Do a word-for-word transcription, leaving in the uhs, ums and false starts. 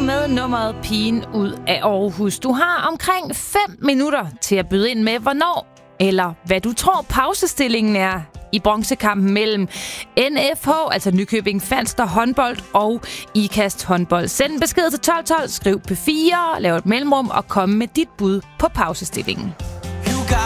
med nummeret Pigen ud af Aarhus. Du har omkring fem minutter til at byde ind med, hvornår eller hvad du tror pausestillingen er i bronzekampen mellem N F H, altså Nykøbing Falster håndbold, og Ikast håndbold. Send en besked til tolv tolv, skriv P fire, lav et mellemrum og kom med dit bud på pausestillingen.